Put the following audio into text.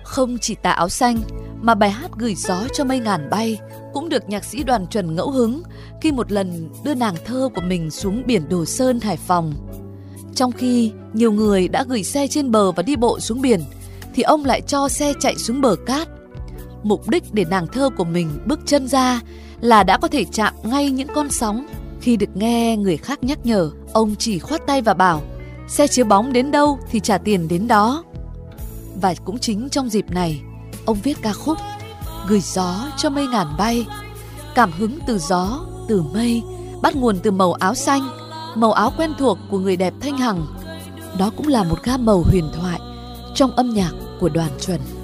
Không chỉ tà áo xanh mà bài hát Gửi gió cho mây ngàn bay cũng được nhạc sĩ Đoàn Chuẩn ngẫu hứng khi một lần đưa nàng thơ của mình xuống biển Đồ Sơn, Hải Phòng. Trong khi nhiều người đã gửi xe trên bờ và đi bộ xuống biển, thì ông lại cho xe chạy xuống bờ cát. Mục đích để nàng thơ của mình bước chân ra là đã có thể chạm ngay những con sóng. Khi được nghe người khác nhắc nhở, ông chỉ khoát tay và bảo xe chiếu bóng đến đâu thì trả tiền đến đó. Và cũng chính trong dịp này, ông viết ca khúc Gửi gió cho mây ngàn bay. Cảm hứng từ gió, từ mây, bắt nguồn từ màu áo xanh, màu áo quen thuộc của người đẹp Thanh Hằng. Đó cũng là một gam màu huyền thoại trong âm nhạc của Đoàn Chuẩn.